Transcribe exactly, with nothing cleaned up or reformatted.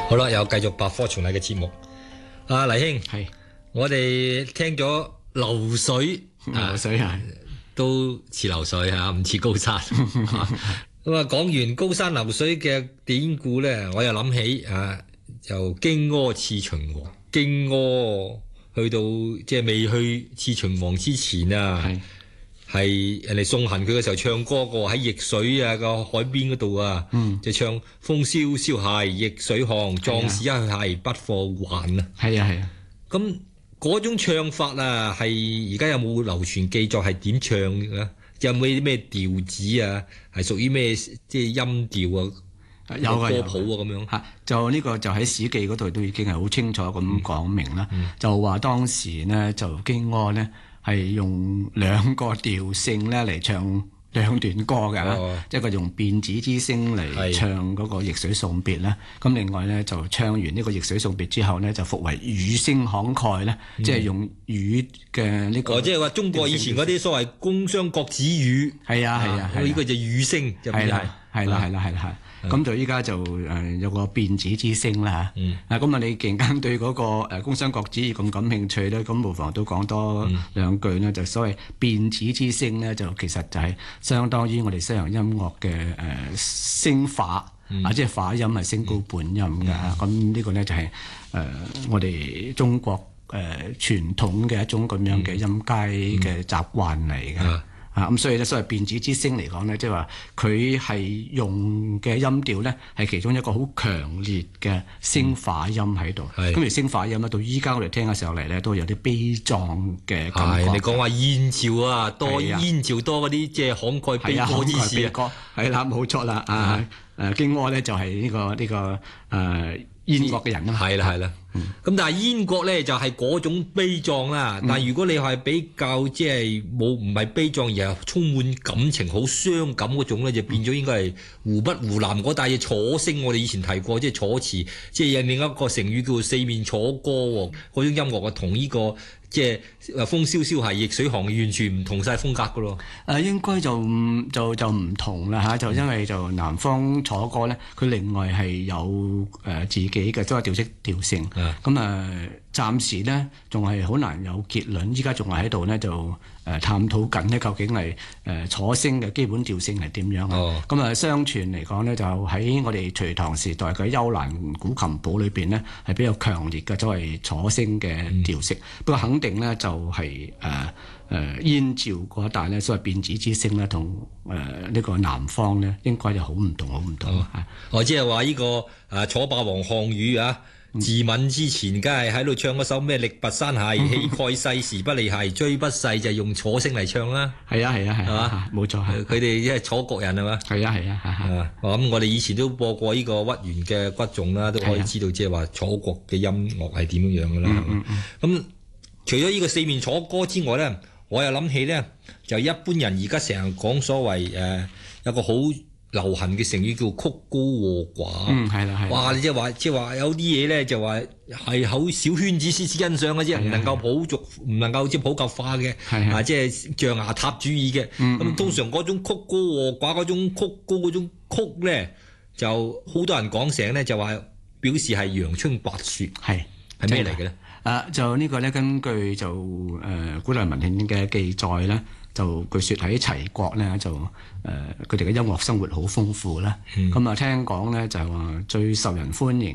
好啦，又繼續百科全書嘅節目。阿黎兄，係我哋聽咗流水， 流水啊， 都似流水吓，唔似高山。咁啊，講完高山流水嘅典故咧，我又諗起啊，就荊軻刺秦王。荊軻去到即係未去刺秦王之前啊，係人哋送行佢嘅時候唱歌個，喺易水啊個海邊嗰度啊，嗯、就唱風蕭蕭兮易水寒，壯士一去兮不復還啊。 係啊係啊， 咁嗰種唱法啊，係而家有冇流傳記載係點唱嘅？有冇啲咩調子啊？係屬於咩即係音調啊？ 有嘅歌譜啊咁樣嚇，就呢個就喺《史記》嗰度都已經係好清楚咁講明啦。嗯嗯、就話當時呢，就荊軻呢係用兩個調性咧嚟唱兩段歌嘅，哦、即係佢用變子之聲嚟唱嗰個易水送別啦。咁是另外咧就唱完呢個易水送別之後呢，就復為語聲慷慨咧，嗯、即係用語嘅呢個。哦，即係話中國以前嗰啲所謂宮商角徵羽。係啊係啊，呢個就語聲就係啦係啦係啦係啦。咁就依家就誒有個變子之聲啦嚇，嗯、啊咁啊你突然間對嗰個誒宮商角徵羽咁感興趣咧，咁無妨都講多兩句咧，嗯、就所謂變子之聲咧，就其實就係相當於我哋西洋音樂嘅誒升化，嗯、啊即係化音係升高半音嘅嚇，咁呢、嗯、個咧就係、是、誒、呃、我哋中國誒、呃、傳統嘅一種咁樣嘅音階嘅習慣嚟嘅。嗯嗯啊咁所以咧，所謂變子之聲嚟講咧，即係話佢係用嘅音調咧，係其中一個好強烈嘅升化音喺度。咁、嗯、而升化音咧，到依家我哋聽嘅時候嚟咧，都有啲悲壯嘅感覺。係你講話燕趙啊，多燕趙多嗰啲即係慷慨悲歌之士啊。係啦，冇錯啦。啊誒，荊軻咧就係呢、這個呢、這個誒。呃燕國嘅人啊嘛，係啦係啦，咁、嗯、但係燕國咧就係嗰種悲壯啦。嗯、但係如果你係比較即係冇唔係悲壯而係充滿感情、好傷感嗰種咧，就變咗應該係湖北湖南嗰帶嘅楚聲。我哋以前提過，即係楚辭，即係有另一個成語叫做四面楚歌喎。嗰種音樂啊，同呢個即係風蕭蕭兮易水寒完全唔同晒風格噶咯。誒應該就就就唔同啦嚇，就因為就南方楚歌咧，佢另外係有誒自己嘅都係調式調性，咁啊暫時咧仲係好難有結論。依家仲係喺度咧就誒探討緊咧，究竟係誒楚聲嘅基本調性係點樣啊？咁啊、哦、相傳嚟講咧，就喺我哋隋唐時代嘅《幽蘭古琴譜》裏邊咧，係比較強烈嘅作為楚聲嘅調式。嗯、不過肯定咧就係誒誒燕趙嗰一帶咧，所謂變子之聲咧，同誒呢個南方咧應該就好唔同，好唔同啊！ 哦，即係話呢個誒楚霸王項羽啊！自刎之前，梗係喺度唱嗰首咩力拔山兮氣蓋世時不利兮騅不逝，就係用楚聲嚟唱啦。係啊係啊係，係嘛？冇錯，佢哋即係楚國人係嘛？係啊係啊係。咁我哋以前都播過呢個屈原嘅骨頌啦，都可以知道即係話楚國嘅音樂係點樣樣噶啦。咁除咗呢個四面楚歌之外咧，我又諗起咧，就一般人而家成日講所謂誒有個好流行嘅成語叫曲高和寡。嗯，係啦，係。哇！你即係話，即係話有啲嘢咧，就話係好小圈子先欣賞嘅啫，唔能夠普及，唔能夠即係普及化嘅。係啊，即係象牙塔主義嘅。咁通常嗰種曲高和寡嗰種曲高嗰種曲咧，就好多人講成咧，就話表示係陽春白雪。係係咩嚟嘅咧？ 啊，就呢個咧，根據就誒、呃、古代文獻嘅記載咧。就據說喺齊國咧，就誒佢哋嘅音樂生活好豐富啦。咁啊、嗯，聽講咧就係話最受人歡迎